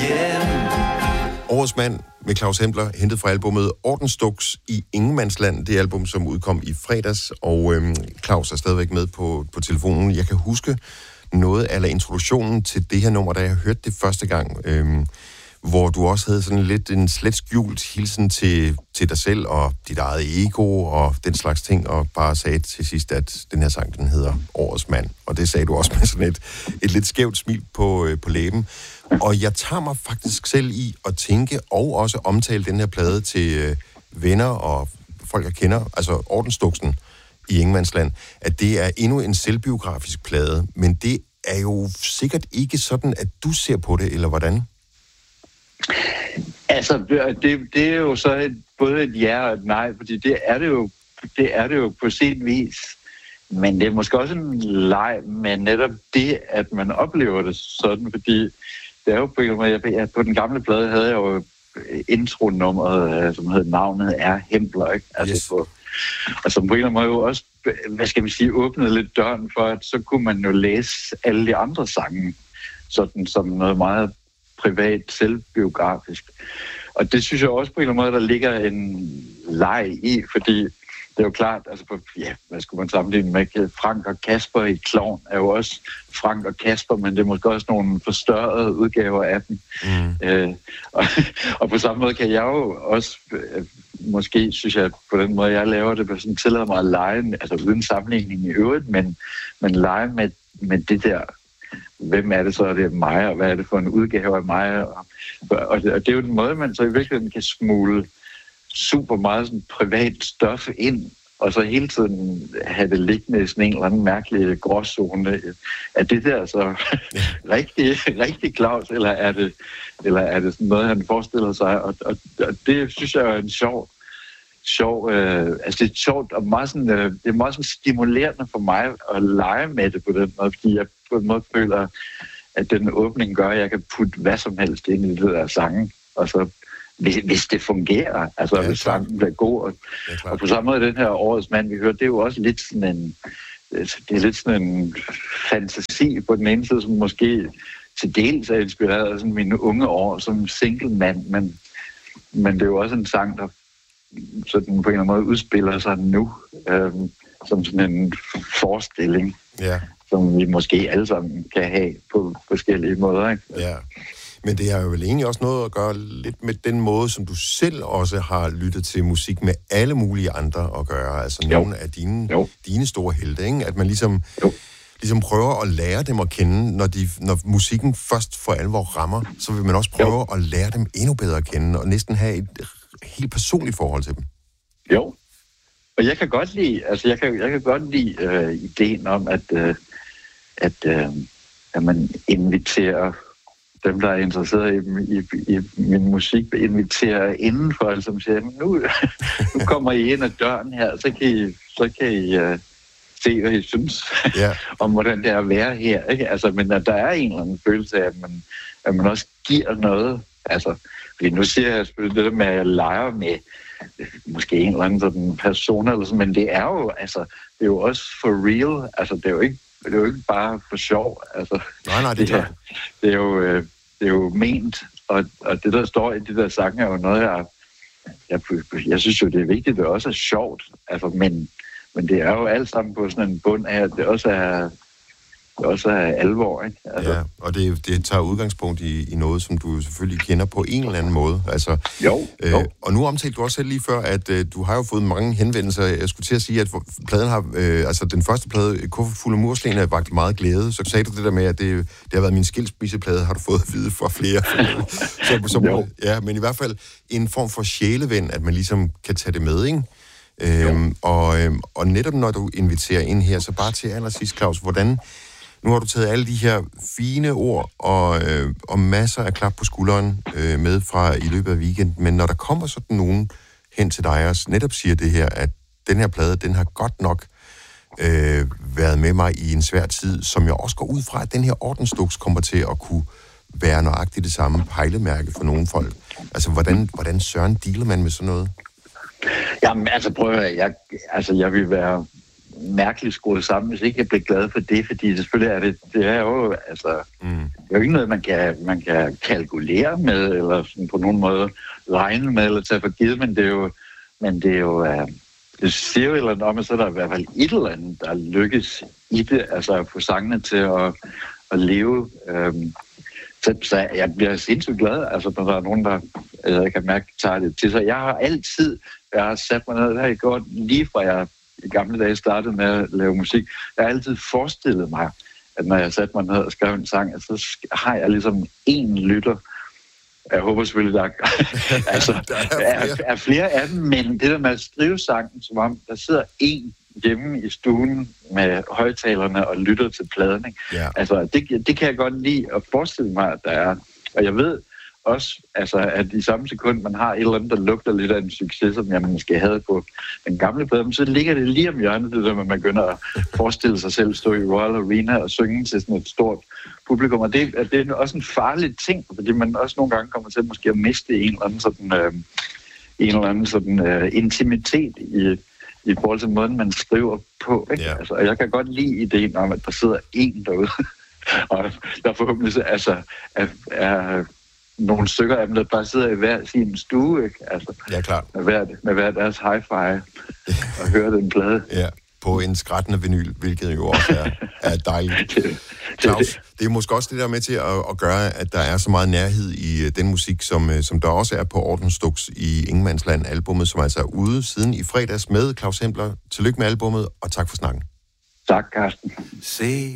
Årets mand med Claus Hempler, hentet fra albumet Ordensduks i Ingenmandsland. Det album, som udkom i fredags, og Claus er stadigvæk med på telefonen. Jeg kan huske noget af introduktionen til det her nummer, da jeg hørte det første gang, hvor du også havde sådan lidt en slet skjult hilsen til dig selv og dit eget ego og den slags ting, og bare sagde til sidst, at den her sang, den hedder Årets mand. Og det sagde du også med sådan et lidt skævt smil på læben. Og jeg tager mig faktisk selv i at tænke og også omtale den her plade til venner og folk, jeg kender, altså Ordensduksen i Ingenmandsland, at det er endnu en selvbiografisk plade, men det er jo sikkert ikke sådan, at du ser på det, eller hvordan? Altså, det er jo så både et ja og et nej, fordi det er det jo på sin vis. Men det er måske også en leg med netop det, at man oplever det sådan, fordi det er jo på en måde, på den gamle plade havde jeg jo intronummeret, som hed Navnet er Hempler, ikke? Altså yes. Og som på en eller anden måde jo også, hvad skal vi sige, åbnede lidt døren for, at så kunne man jo læse alle de andre sange, sådan som noget meget privat, selvbiografisk. Og det synes jeg også på en eller anden måde, der ligger en leg i, fordi det er jo klart, altså hvad skulle man sammenligne med? Frank og Kasper i Klovn er jo også Frank og Kasper, men det er måske også nogle forstørrede udgaver af dem. Og på samme måde kan jeg jo også, måske synes jeg på den måde, jeg laver det, sådan tillader mig at lege, altså uden sammenligning i øvrigt, men lege med det der, hvem er det så, det er mig, og hvad er det for en udgave af mig, og det er jo den måde, man så i virkeligheden kan smule super meget sådan privat stof ind, og så hele tiden have det liggende i sådan en eller anden mærkelig gråzone. Er det der så rigtig Claus, eller er det sådan noget, han forestiller sig? Og det synes jeg er en sjov, altså det er sjovt og meget sådan, det er meget sådan stimulerende for mig at lege med det på den måde, fordi jeg på en måde føler, at den åbning gør, at jeg kan putte hvad som helst ind i det der sange, og så hvis det fungerer, altså hvis sangen bliver god. Og på samme måde, den her Årets mand, vi hørte, det er jo også lidt sådan en fantasi på den ene side, som måske til dels er inspireret af sådan mine unge år som single mand, men det er jo også en sang, der sådan på en eller anden måde udspiller sig nu, som sådan en forestilling, som vi måske alle sammen kan have på forskellige måder, ikke? Ja. Men det har jo vel egentlig også noget at gøre lidt med den måde, som du selv også har lyttet til musik med alle mulige andre at gøre. Altså nogle af dine store helte, ikke? At man ligesom prøver at lære dem at kende, når musikken først for alvor rammer, så vil man også prøve at lære dem endnu bedre at kende, og næsten have et helt personligt forhold til dem. Jo. Og jeg kan godt lide, altså jeg kan godt lide ideen om, at man inviterer dem, der er interesseret i min musik, inviterer indenfor, som siger, nu kommer I ind ad døren her, så kan I se, hvad I synes om, hvordan det er at være her. Ikke? Altså, men at der er en eller anden følelse af, at man også giver noget. Altså, fordi nu siger jeg selvfølgelig det der med, at jeg leger med måske en eller anden sådan person, eller sådan, men det er jo, altså, det er jo også for real. Altså, det er jo ikke bare for sjov. Altså, nej, det er jo ment, og det, der står i de der sange, er jo noget, jeg synes jo, det er vigtigt, det også er sjovt. Altså, men det er jo alt sammen på sådan en bund af, at det også er alvor, ikke? Altså. Ja, og det tager udgangspunkt i noget, som du selvfølgelig kender på en eller anden måde. Altså, jo. Og nu omtalte du også selv lige før, at du har jo fået mange henvendelser. Jeg skulle til at sige, at pladen har, altså den første plade, Kuffert fuld af mursten, har vakt meget glæde. Så sagde du det der med, at det har været min skilsmisseplade, har du fået at vide fra flere. Ja, men i hvert fald en form for sjæleven, at man ligesom kan tage det med, ikke? Og netop når du inviterer ind her, så bare til allersidst, Claus, hvordan... Nu har du taget alle de her fine ord og masser af klap på skulderen med fra i løbet af weekenden, men når der kommer sådan nogen hen til dig og netop siger det her, at den her plade, den har godt nok været med mig i en svær tid, som jeg også går ud fra, at den her Ordensduks kommer til at kunne være nøjagtigt det samme pejlemærke for nogle folk. Altså, hvordan søren dealer man med sådan noget? Jamen, altså prøv at høre, jeg vil være mærkeligt skruet sammen, hvis ikke jeg bliver glad for det, fordi selvfølgelig er det er jo, altså, det er jo ikke noget, man kan kalkulere med, eller sådan på nogen måde regne med, eller tage for givet, men det er jo, det siger jo et eller andet om, at så er der i hvert fald et eller andet, der lykkes i det, altså at få sangene til at leve. Så jeg bliver sindssygt glad, altså når der er nogen, der jeg kan mærke, tager det til sig. Jeg har sat mig ned, det har jeg gjort lige fra jeg i gamle dage startede med at lave musik. Jeg har altid forestillet mig, at når jeg satte mig ned og skrev en sang, så har jeg ligesom én lytter. Jeg håber selvfølgelig, der er flere af dem, men det der med at skrive sangen, som om der sidder en hjemme i stuen med højtalerne og lytter til pladen. Yeah. Altså, det kan jeg godt lide at forestille mig, at der er. Og jeg ved også, altså, at i samme sekund, man har et eller andet, der lugter lidt af en succes, som jeg måske havde på den gamle plade, så ligger det lige om hjørnet, det der, man begynder at forestille sig selv stå i Royal Arena og synge til sådan et stort publikum. Og det er også en farlig ting, fordi man også nogle gange kommer til måske at miste en eller anden sådan intimitet i forhold til måden, man skriver på. Ikke? Yeah. Altså, og jeg kan godt lide ideen om, at der sidder en derude, og der forhåbentlig er nogle stykker af dem, der bare sidder i hver sin stue, ikke? Altså, ja, klart. Med hver deres hi-fi og hører den plade. Ja, på en skrættende vinyl, hvilket jo også er dejligt. Claus, det er måske også det der med til at gøre, at der er så meget nærhed i den musik, som der også er på Ordensduks i Ingenmandsland, albumet, som altså er ude siden i fredags med Claus Hempler. Tillykke med albumet, og tak for snakken. Tak, Carsten.